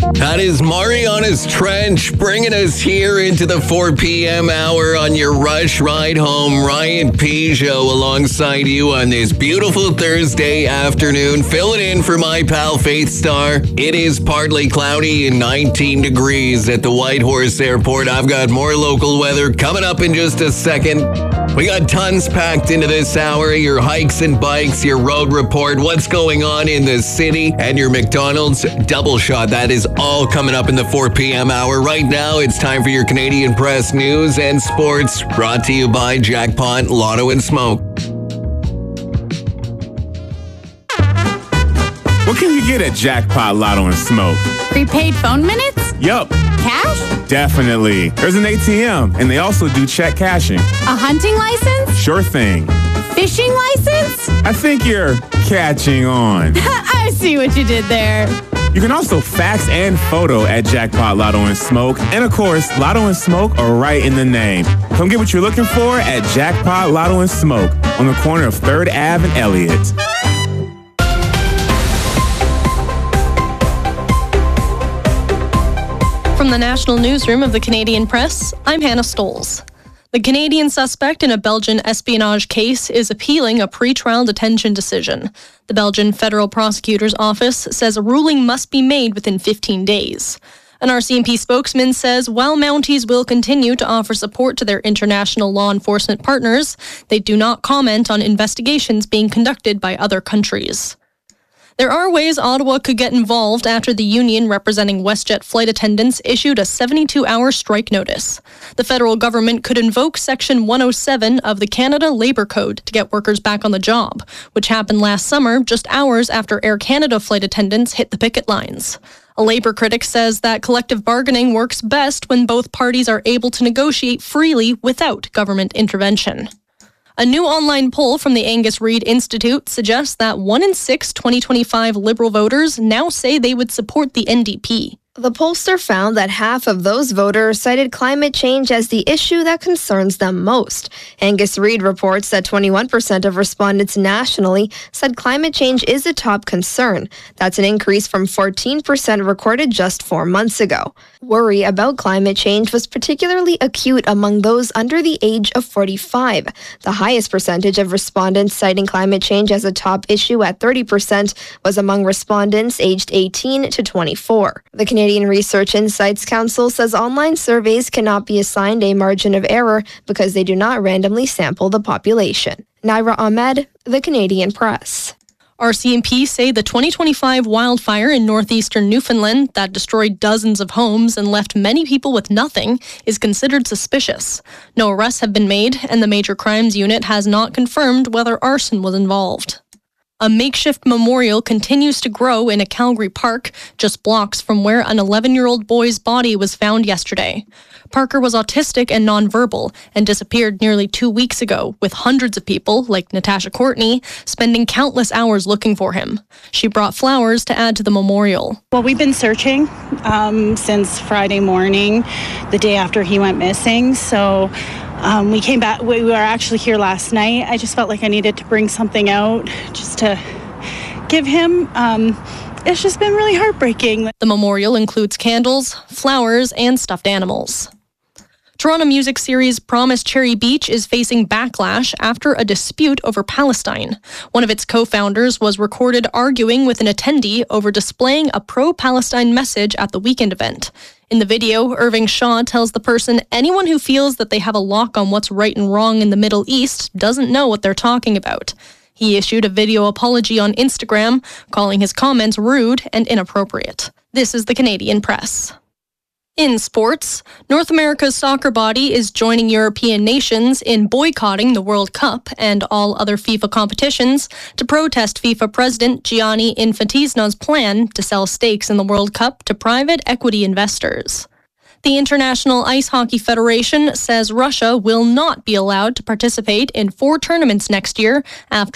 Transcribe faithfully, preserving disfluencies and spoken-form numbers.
That is Mariana's Trench bringing us here into the four p.m. hour on your Rush Ride Home. Ryan Peugeot alongside you on this beautiful Thursday afternoon, filling in for my pal Faith Star. It is partly cloudy and nineteen degrees at the Whitehorse Airport. I've got more local weather coming up in just a second. We got tons packed into this hour. Your hikes and bikes, your road report, what's going on in the city, and your McDonald's double shot. That is all coming up in the four p.m. hour. Right now, it's time for your Canadian Press news and sports, brought to you by Jackpot, Lotto and Smoke. What can you get at Jackpot, Lotto and Smoke? Prepaid phone minutes? Yup. Cash? Definitely. There's an A T M, and they also do check cashing. A hunting license? Sure thing. Fishing license? I think you're catching on. I see what you did there. You can also fax and photo at Jackpot, Lotto and Smoke. And of course, Lotto and Smoke are right in the name. Come get what you're looking for at Jackpot, Lotto and Smoke on the corner of third Avenue and Elliott. From the National Newsroom of the Canadian Press, I'm Hannah Stoles. The Canadian suspect in a Belgian espionage case is appealing a pretrial detention decision. The Belgian Federal Prosecutor's Office says a ruling must be made within fifteen days. An R C M P spokesman says while Mounties will continue to offer support to their international law enforcement partners, they do not comment on investigations being conducted by other countries. There are ways Ottawa could get involved after the union representing WestJet flight attendants issued a seventy-two hour strike notice. The federal government could invoke Section one oh seven of the Canada Labour Code to get workers back on the job, which happened last summer just hours after Air Canada flight attendants hit the picket lines. A Labour critic says that collective bargaining works best when both parties are able to negotiate freely without government intervention. A new online poll from the Angus Reid Institute suggests that one in six twenty twenty-five Liberal voters now say they would support the N D P. The pollster found that half of those voters cited climate change as the issue that concerns them most. Angus Reid reports that twenty-one percent of respondents nationally said climate change is a top concern. That's an increase from fourteen percent recorded just four months ago. Worry about climate change was particularly acute among those under the age of forty-five. The highest percentage of respondents citing climate change as a top issue at thirty percent was among respondents aged eighteen to twenty-four. The Canadian Research Insights Council says online surveys cannot be assigned a margin of error because they do not randomly sample the population. Naira Ahmed, The Canadian Press. R C M P say the twenty twenty-five wildfire in northeastern Newfoundland that destroyed dozens of homes and left many people with nothing is considered suspicious. No arrests have been made, and the Major Crimes Unit has not confirmed whether arson was involved. A makeshift memorial continues to grow in a Calgary park, just blocks from where an eleven-year-old boy's body was found yesterday. Parker was autistic and nonverbal and disappeared nearly two weeks ago, with hundreds of people, like Natasha Courtney, spending countless hours looking for him. She brought flowers to add to the memorial. Well, we've been searching um, since Friday morning, the day after he went missing, so... Um, we came back, we were actually here last night. I just felt like I needed to bring something out just to give him. Um, it's just been really heartbreaking. The memorial includes candles, flowers, and stuffed animals. Toronto music series Promise Cherry Beach is facing backlash after a dispute over Palestine. One of its co-founders was recorded arguing with an attendee over displaying a pro-Palestine message at the weekend event. In the video, Irving Shaw tells the person anyone who feels that they have a lock on what's right and wrong in the Middle East doesn't know what they're talking about. He issued a video apology on Instagram, calling his comments rude and inappropriate. This is the Canadian Press. In sports, North America's soccer body is joining European nations in boycotting the World Cup and all other FIFA competitions to protest FIFA President Gianni Infantino's plan to sell stakes in the World Cup to private equity investors. The International Ice Hockey Federation says Russia will not be allowed to participate in four tournaments next year after